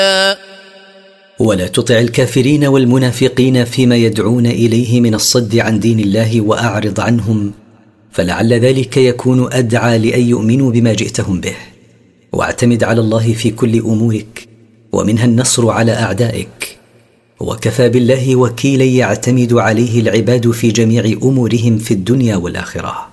ولا تطع الكافرين والمنافقين فيما يدعون إليه من الصد عن دين الله وأعرض عنهم، فلعل ذلك يكون أدعى لأن يؤمنوا بما جئتهم به. واعتمد على الله في كل أمورك، ومنها النصر على أعدائك، وكفى بالله وكيلا يعتمد عليه العباد في جميع أمورهم في الدنيا والآخرة.